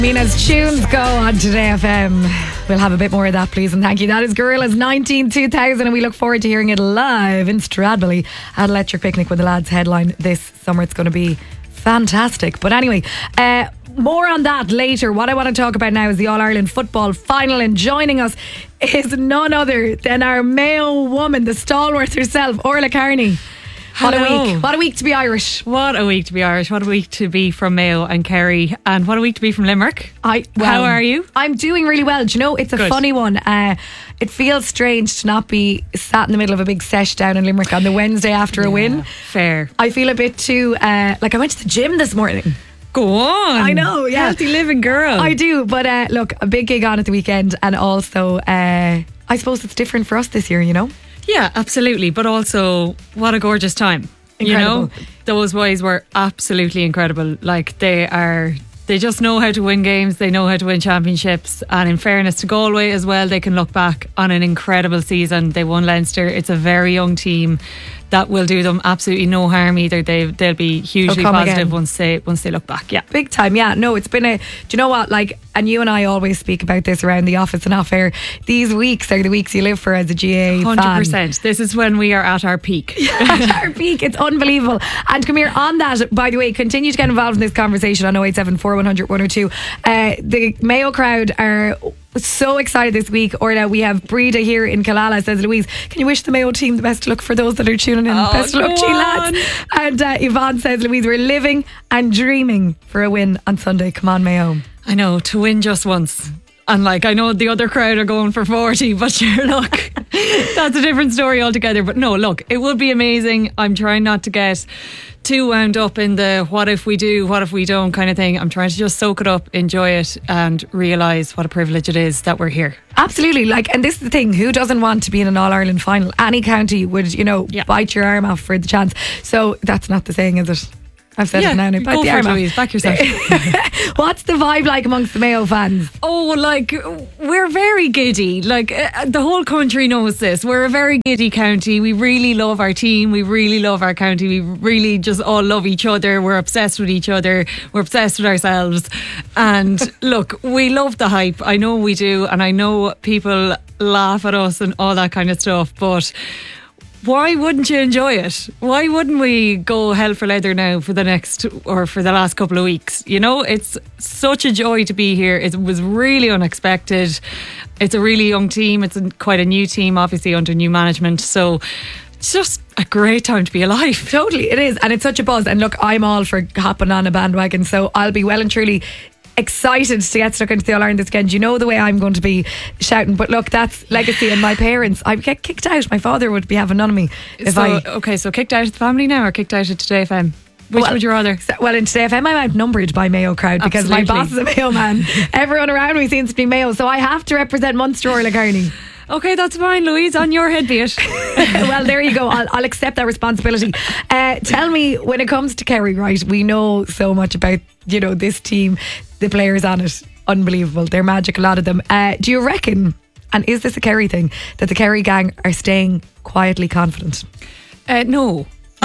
Mina's tunes go on Today FM. We'll have a bit more of that, please, and thank you. That is Gorillaz 19-2000, and we look forward to hearing it live in Stradbally at Electric Picnic with the lads headline this summer. It's going to be fantastic. But anyway, more on that later. What I want to talk about now is the All-Ireland football final, and joining us is none other than our Mayo woman, the stalwart herself, Orla Carney. What a week. What a week to be Irish. What a week to be Irish. What a week to be from Mayo and Kerry. And what a week to be from Limerick. How are you? I'm doing really well. Do you know, it's a funny one. It feels strange to not be sat in the middle of a big sesh down in Limerick on the Wednesday after a win. Fair. I feel a bit too, like I went to the gym this morning. Go on. I know, yeah. Healthy living, girl. I do, but look, a big gig on at the weekend, and also I suppose it's different for us this year, you know? Yeah, absolutely. But also, what a gorgeous time. Incredible. You know, those boys were absolutely incredible. Like, they just know how to win games. They know how to win championships. And in fairness to Galway as well, they can look back on an incredible season. They won Leinster. It's a very young team that will do them absolutely no harm either. They'll be hugely positive once they look back. Yeah, big time. Yeah, no, it's been do you know what, like, and you and I always speak about this around the office and off air, these weeks are the weeks you live for as a GA 100%. fan. This is when we are at our peak. At our peak. It's unbelievable. And come here, on that, by the way, continue to get involved in this conversation on 087 100 102. The Mayo crowd are so excited this week. Orla, we have Breda here in Killala, says Louise, can you wish the Mayo team the best of luck for those that are tuning in? Best of luck to you, lads. And Yvonne says, Louise, we're living and dreaming for a win on Sunday. Come on, Mayo. I know, to win just once. And like, I know the other crowd are going for 40, but sure, look, that's a different story altogether. But no, look, it would be amazing. I'm trying not to get too wound up in the what if we do, what if we don't kind of thing. I'm trying to just soak it up, enjoy it, and realise what a privilege it is that we're here. Absolutely. Like, and this is the thing, who doesn't want to be in an All-Ireland final? Any county would, you know, bite your arm off for the chance. So that's not the saying, is it? I've said it now. Go for it, Louise. Back yourself. What's the vibe like amongst the Mayo fans? Oh, like, we're very giddy. Like, the whole country knows this. We're a very giddy county. We really love our team. We really love our county. We really just all love each other. We're obsessed with each other. We're obsessed with ourselves. And look, we love the hype. I know we do. And I know people laugh at us and all that kind of stuff. But why wouldn't you enjoy it? Why wouldn't we go hell for leather now for the last couple of weeks? You know, it's such a joy to be here. It was really unexpected. It's a really young team. It's quite a new team, obviously, under new management. So it's just a great time to be alive. Totally, it is. And it's such a buzz. And look, I'm all for hopping on a bandwagon. So I'll be well and truly excited to get stuck into the All-Ireland this weekend. You know the way I'm going to be shouting. But look, that's legacy. And my parents, I'd get kicked out. My father would be having none of me so kicked out of the family now, or kicked out of Today FM? Which would you rather? Well, in Today FM I'm outnumbered by Mayo crowd because my boss is a Mayo man. Everyone around me seems to be Mayo, so I have to represent Munster or Carney. Okay, that's fine, Louise. On your head be it. Well, there you go. I'll accept that responsibility. Tell me, when it comes to Kerry, right, we know so much about, you know, this team, the players on it, unbelievable. They're magic, a lot of them. Do you reckon, and is this a Kerry thing, that the Kerry gang are staying quietly confident? No.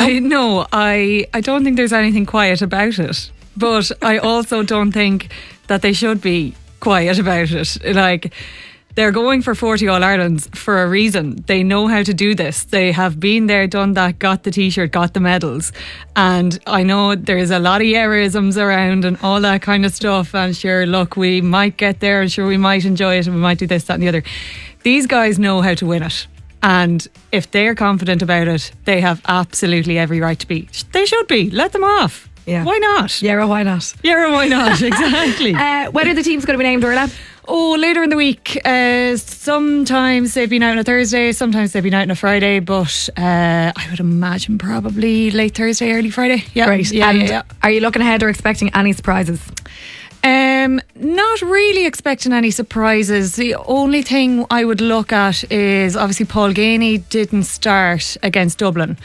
I don't think there's anything quiet about it. But I also don't think that they should be quiet about it. Like, they're going for 40 All-Irelands for a reason. They know how to do this. They have been there, done that, got the t-shirt, got the medals. And I know there's a lot of Yerisms around and all that kind of stuff. And sure, look, we might get there and sure, we might enjoy it and we might do this, that and the other. These guys know how to win it. And if they're confident about it, they have absolutely every right to be. They should be. Let them off. Yeah. Why not? Yeah, why not? Yeah, why not? Exactly. When are the teams going to be named, Orla? Oh, later in the week. Sometimes they've been out on a Thursday, sometimes they've been out on a Friday, but I would imagine probably late Thursday, early Friday. Yeah. Great. Yeah. Are you looking ahead or expecting any surprises? Not really expecting any surprises. The only thing I would look at is obviously Paul Ganey didn't start against Dublin.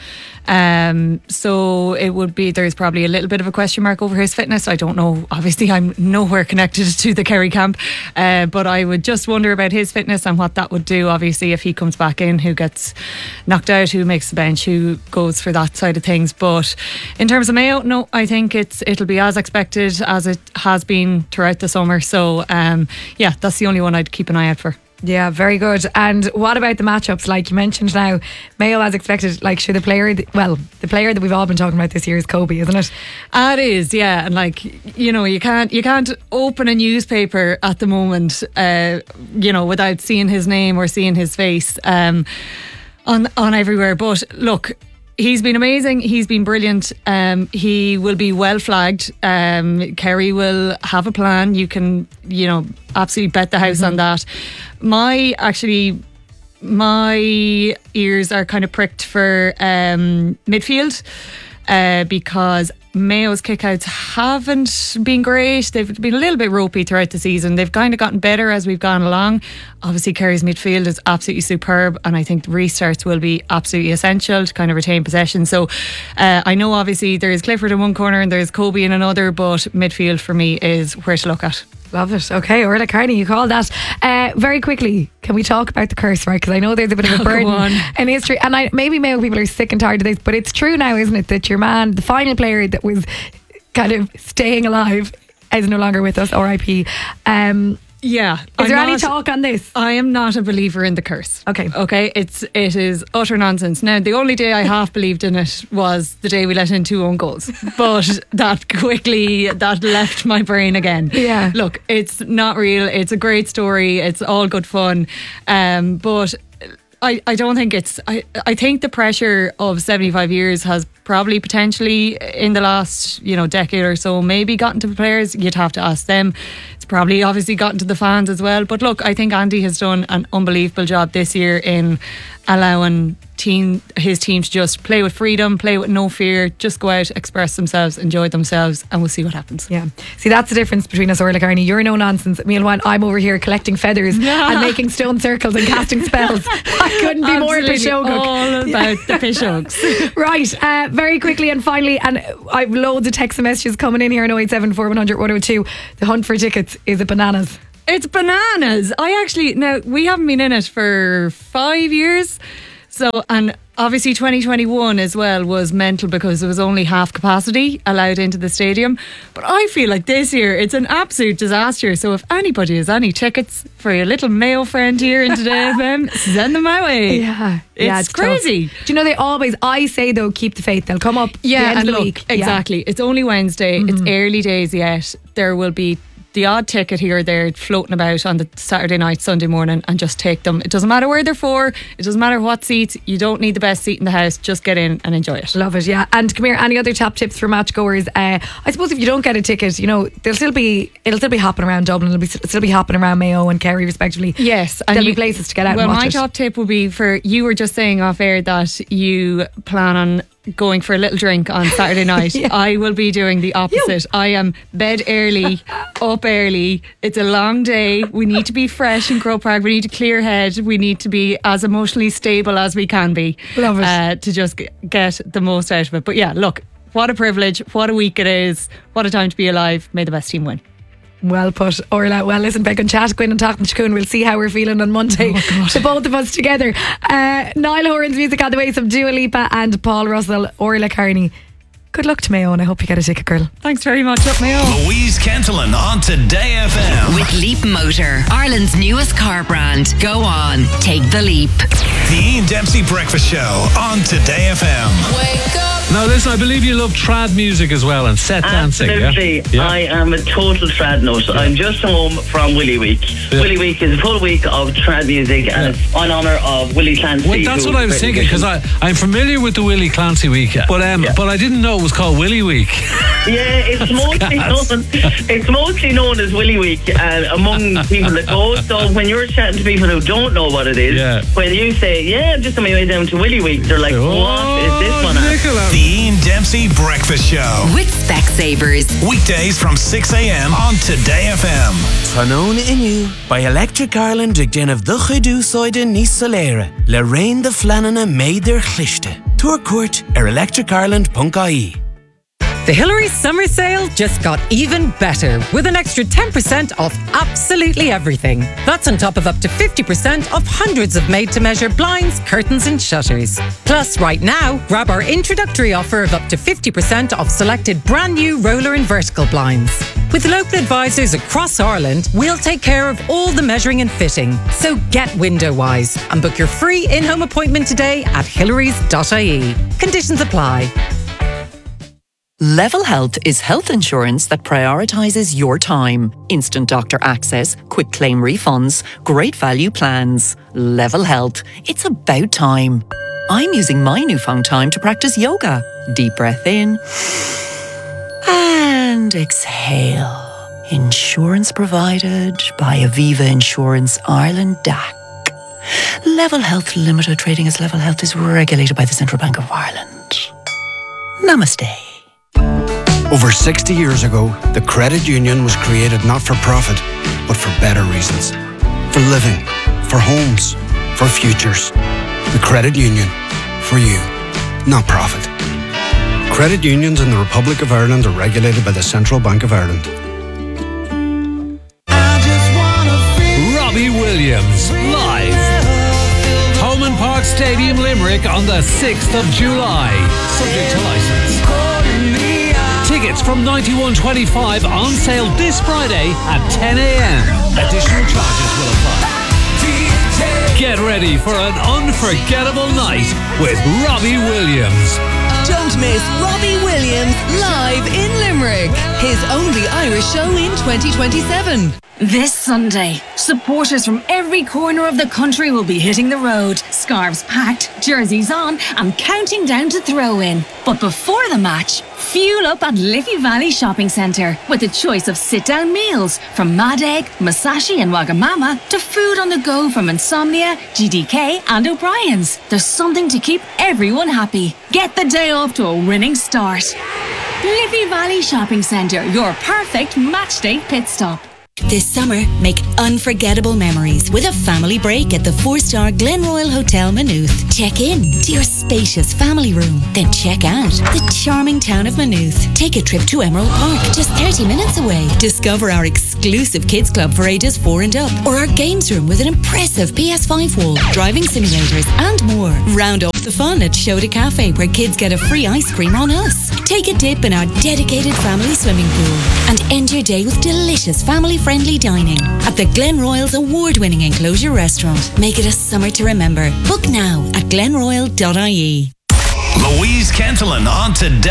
So it would be, there's probably a little bit of a question mark over his fitness. I don't know. Obviously, I'm nowhere connected to the Kerry camp, but I would just wonder about his fitness and what that would do. Obviously, if he comes back in, who gets knocked out, who makes the bench, who goes for that side of things. But in terms of Mayo, no, I think it'll be as expected as it has been throughout throughout the summer. So yeah, that's the only one I'd keep an eye out for. Yeah, very good. And what about the matchups? Like you mentioned now, Mayo as expected, like should the player that we've all been talking about this year is Kobe, isn't it? It is, yeah. And like, you know, you can't open a newspaper at the moment, you know, without seeing his name or seeing his face on everywhere. But look, he's been amazing. He's been brilliant. He will be well flagged. Kerry will have a plan. You can, you know, absolutely bet the house on that. My ears are kind of pricked for midfield because Mayo's kickouts haven't been great. They've been a little bit ropey throughout the season. They've kind of gotten better as we've gone along. Obviously, Kerry's midfield is absolutely superb, and I think the restarts will be absolutely essential to kind of retain possession. So I know obviously there's Clifford in one corner and there's Kobe in another, but midfield for me is where to look at. Love it. Okay, Orla Carney, you called that. Very quickly, can we talk about the curse, right? Because I know there's a bit of a burden in history, and maybe Mayo people are sick and tired of this, but it's true now, isn't it, that your man, the final player that was kind of staying alive, is no longer with us, RIP. Yeah. Is there any talk on this? I am not a believer in the curse. Okay. It is utter nonsense. Now, the only day I half believed in it was the day we let in 2 own goals. But that left my brain again. Yeah. Look, it's not real. It's a great story. It's all good fun. But I don't think it's... I think the pressure of 75 years has probably potentially in the last, you know, decade or so maybe gotten to the players. You'd have to ask them. It's probably obviously gotten to the fans as well. But look, I think Andy has done an unbelievable job this year in allowing his team to just play with freedom, play with no fear, just go out, express themselves, enjoy themselves, and we'll see what happens. Yeah. See, that's the difference between us, Orla Carney. You're no nonsense. Meanwhile, I'm over here collecting feathers and making stone circles and casting spells. I couldn't be more Pishoguk. All about the Pishoguks. Right. Very quickly and finally, and I've loads of text messages coming in here on 087 100 102. The hunt for tickets, is it bananas? It's bananas. Now we haven't been in it for 5 years. So, and obviously 2021 as well was mental because there was only half capacity allowed into the stadium. But I feel like this year it's an absolute disaster. So if anybody has any tickets for your little Mayo friend here in Today FM, send them my way. Yeah. It's crazy. Tough. Do you know I say though, keep the faith. They'll come up the end of the week. Exactly. Yeah. It's only Wednesday. It's early days yet. There will be the odd ticket here or there floating about on the Saturday night, Sunday morning, and just take them. It doesn't matter where they're for, it doesn't matter what seats, you don't need the best seat in the house, just get in and enjoy it. Love it, yeah. And come here, any other top tips for match goers? I suppose if you don't get a ticket, you know, it'll still be happening around Dublin, it'll still be happening around Mayo and Kerry respectively. Yes, and there'll be places to get out and watch my it. top tip would be for, you were just saying off air that you plan on going for a little drink on Saturday night. Yeah. I will be doing the opposite. I am bed early, up early. It's a long day. We need to be fresh in Croke Park. We need to clear head. We need to be as emotionally stable as we can be. Love it. To just get the most out of it. But yeah, look, what a privilege. What a week it is. What a time to be alive. May the best team win. Well put, Orla. Well, listen, back on chat, Gwyn and Tachman Chacun. We'll see how we're feeling on Monday. The both of us together. Niall Horan's music on the way, some Dua Lipa and Paul Russell. Orla Carney, good luck to Mayo, and I hope you get a ticket, girl. Thanks very much. Up Mayo. Louise Kentelin on Today FM. With Leap Motor, Ireland's newest car brand. Go on, take the leap. The Ian Dempsey Breakfast Show on Today FM. Wake up. Now listen, I believe you love trad music as well and set dancing. Absolutely. Yeah? I am a total trad nut. Yeah. I'm just home from Willie Week. Yeah. Willie Week is a full week of trad music, and it's in honour of Willie Clancy. Well, that's what I was thinking, because I'm familiar with the Willie Clancy Week, but I didn't know it was called Willie Week. Yeah, it's mostly known as Willie Week among people that go. So when you're chatting to people who don't know what it is, when you say, I'm just on my way down to Willie Week, they're like, what is this one? The Ian Dempsey Breakfast Show. With Specsavers. Weekdays from 6 a.m. on Today FM. Tanon inu by Electric Ireland ag den of the chuidú soide ní soléire. Le rain the flanana made their chlichte. Tour court electricireland.ie. The Hillary's summer sale just got even better with an extra 10% off absolutely everything. That's on top of up to 50% off hundreds of made-to-measure blinds, curtains and shutters. Plus, right now, grab our introductory offer of up to 50% off selected brand new roller and vertical blinds. With local advisors across Ireland, we'll take care of all the measuring and fitting. So get Windowwise and book your free in-home appointment today at hillarys.ie. Conditions apply. Level Health is health insurance that prioritises your time. Instant doctor access, quick claim refunds, great value plans. Level Health. It's about time. I'm using my newfound time to practice yoga. Deep breath in and exhale. Insurance provided by Aviva Insurance Ireland DAC. Level Health Limited, trading as Level Health, is regulated by the Central Bank of Ireland. Namaste. Over 60 years ago, the credit union was created not for profit, but for better reasons. For living, for homes, for futures. The credit union. For you, not profit. Credit unions in the Republic of Ireland are regulated by the Central Bank of Ireland. Robbie Williams, live. Holman Park Stadium, Limerick on the 6th of July. Subject to licence. Tickets from $91.25 on sale this Friday at 10 a.m. Additional charges will apply. Get ready for an unforgettable night with Robbie Williams. Don't miss Robbie Williams live in Limerick. His only Irish show in 2027. This Sunday, supporters from every corner of the country will be hitting the road. Scarves packed, jerseys on, and counting down to throw-in. But before the match, fuel up at Liffey Valley Shopping Centre with a choice of sit-down meals from Mad Egg, Masashi and Wagamama to food on the go from Insomnia, GDK and O'Brien's. There's something to keep everyone happy. Get the day off to a winning start. Liffey Valley Shopping Centre, your perfect matchday pit stop. This summer, make unforgettable memories with a family break at the 4-star Glenroyal Hotel Maynooth. Check in to your spacious family room, then check out the charming town of Maynooth. Take a trip to Emerald Park, just 30 minutes away. Discover our exclusive kids club for ages 4 and up, or our games room with an impressive PS5 wall, driving simulators, and more. Round off the fun at Shoda Cafe, where kids get a free ice cream on us. Take a dip in our dedicated family swimming pool, and end your day with delicious family-friendly dining at the Glenroyal's award-winning enclosure restaurant. Make it a summer to remember. Book now at glenroyal.ie. Louise Cantillon on Today.